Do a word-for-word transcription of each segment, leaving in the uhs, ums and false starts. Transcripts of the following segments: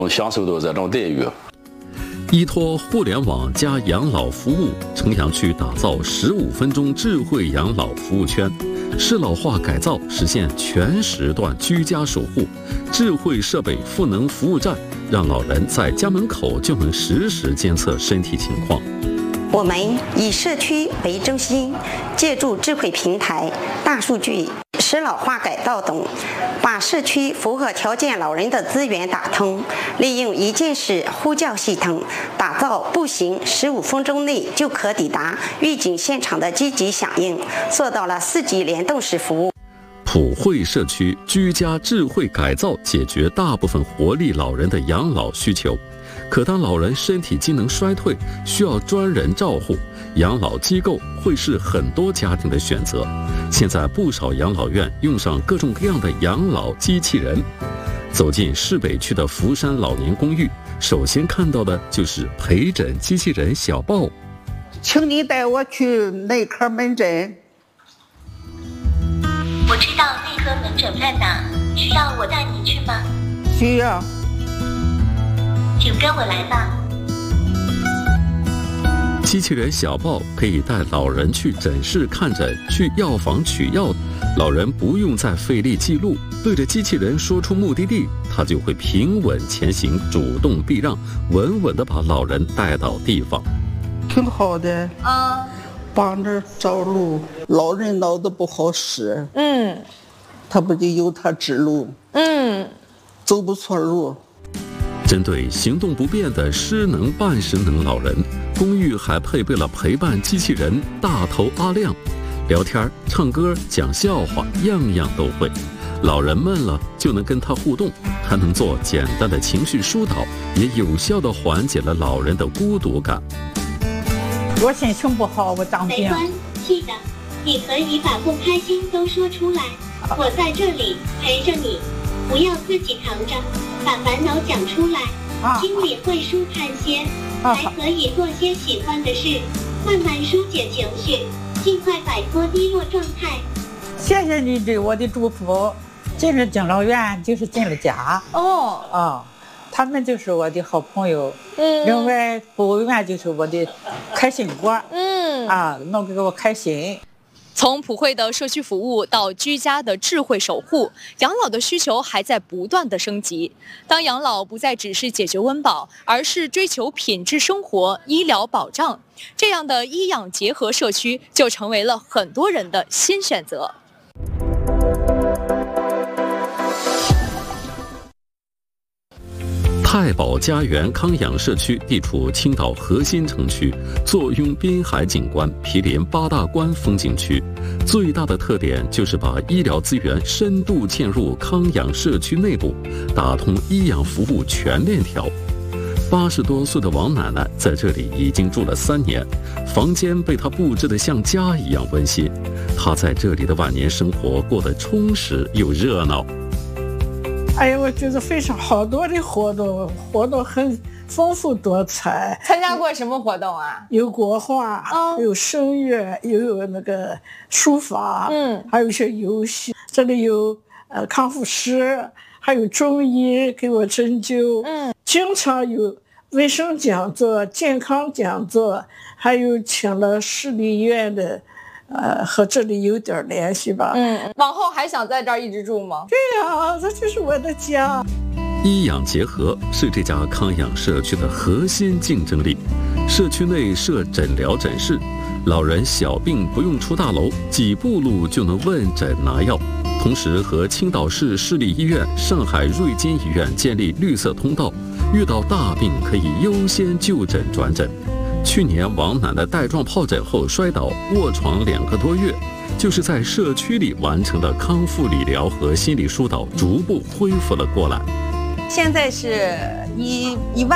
享受到这种待遇。 依托互联网加养老服务，城阳区打造十五分钟智慧养老服务圈，适老化改造实现全时段居家守护，智慧设备赋能服务站，让老人在家门口就能实时监测身体情况。 我们以社区为中心，借助智慧平台、大数据、适老化改造等，把社区符合条件老人的资源打通，利用一键式呼叫系统，打造步行十五分钟内就可抵达预警现场的积极响应，做到了四级联动式服务。 普惠社区居家智慧改造，解决大部分活力老人的养老需求。可当老人身体机能衰退，需要专人照护，养老机构会是很多家庭的选择。现在不少养老院用上各种各样的养老机器人。走进市北区的福山老年公寓，首先看到的就是陪诊机器人小豹。 请你带我去内科门诊。 我知道内科门诊在哪，需要我带你去吗？ 需要。 请跟我来吧。 机器人小豹可以带老人去诊室看诊，去药房取药，老人不用再费力记录，对着机器人说出目的地，它就会平稳前行，主动避让，稳稳地把老人带到地方。 挺好的啊，帮着找路。老人脑子不好使，嗯，他不就由他指路，嗯，走不错路。 针对行动不便的失能半失能老人，公寓还配备了陪伴机器人大头阿亮，聊天、唱歌、讲笑话，样样都会。老人闷了就能跟他互动，还能做简单的情绪疏导，也有效地缓解了老人的孤独感。 我心情不好，我当兵。 没关系的，你可以把不开心都说出来，我在这里陪着你，不要自己扛着。把烦恼讲出来，心里会舒坦些，还可以做些喜欢的事，慢慢疏解情绪，尽快摆脱低落状态。 谢谢你对我的祝福。进了敬老院就是进了家哦啊，他们就是我的好朋友。嗯，另外服务员就是我的开心果。嗯啊，弄给我开心。 从普惠的社区服务到居家的智慧守护，养老的需求还在不断的升级。当养老不再只是解决温饱，而是追求品质生活、医疗保障，这样的医养结合社区就成为了很多人的新选择。 太保家园康养社区地处青岛核心城区，坐拥滨海景观，毗邻八大关风景区。最大的特点就是把医疗资源深度嵌入康养社区内部，打通医养服务全链条。八十多岁的王奶奶在这里已经住了三年，房间被她布置得像家一样温馨。她在这里的晚年生活过得充实又热闹。 哎呀，我觉得非常好多的活动，活动很丰富多彩。 参加过什么活动啊？ 有国画，哦、有声乐，又有那个书法，嗯，还有一些游戏。这里有呃康复师，还有中医给我针灸，嗯，经常有卫生讲座、健康讲座，还有请了市立医院的。呃，和这里有点联系吧。 嗯，往后还想在这儿一直住吗？ 对呀，这就是我的家。 医养结合是这家康养社区的核心竞争力。社区内设诊疗诊室，老人小病不用出大楼，几步路就能问诊拿药。同时和青岛市市立医院、上海瑞金医院建立绿色通道，遇到大病可以优先就诊转诊。去年王奶奶带状疱疹后摔倒卧床两个多月，就是在社区里完成的康复理疗和心理疏导，逐步恢复了过来。 现在是一一万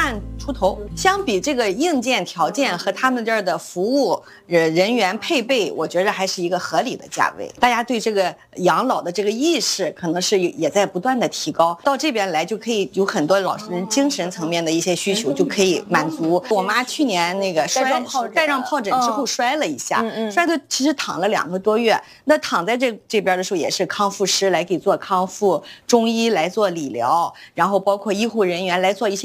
出头。相比这个硬件条件和他们这儿的服务人人员配备，我觉得还是一个合理的价位。大家对这个养老的这个意识可能是也在不断的提高，到这边来就可以有很多老人精神层面的一些需求就可以满足。我妈去年那个摔带状疱疹之后摔了一下，嗯、摔的其实躺了两个多月。那躺在这这边的时候，也是康复师来给做康复，中医来做理疗，然后包括医护人员来做一些